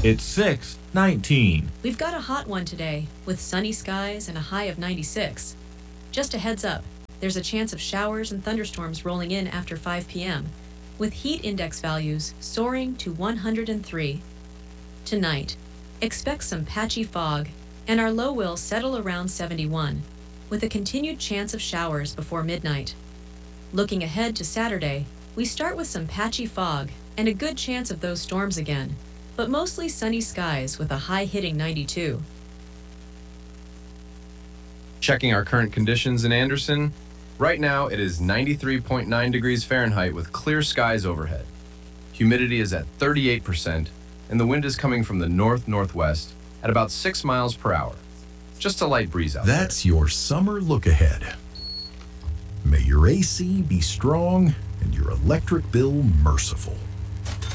It's 6:19. We've got a hot one today, with sunny skies and a high of 96. Just a heads up, there's a chance of showers and thunderstorms rolling in after 5 p.m., with heat index values soaring to 103. Tonight, expect some patchy fog, and our low will settle around 71, with a continued chance of showers before midnight. Looking ahead to Saturday, we start with some patchy fog and a good chance of those storms again, but mostly sunny skies with a high hitting 92. Checking our current conditions in Anderson. Right now, it is 93.9 degrees Fahrenheit with clear skies overhead. Humidity is at 38%, and the wind is coming from the north-northwest at about 6 miles per hour. Just a light breeze out That's your summer look ahead. May your AC be strong and your electric bill merciful.